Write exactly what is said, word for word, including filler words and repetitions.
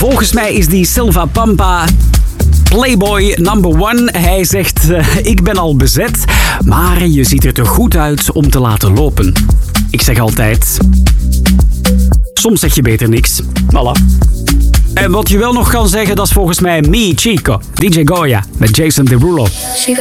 Volgens mij is die Silva Pampa Playboy number one. Hij zegt, uh, ik ben al bezet, maar je ziet er toch goed uit om te laten lopen. Ik zeg altijd, soms zeg je beter niks. Voilà. En wat je wel nog kan zeggen, dat is volgens mij Mi Chico, D J Goya met Jason Derulo.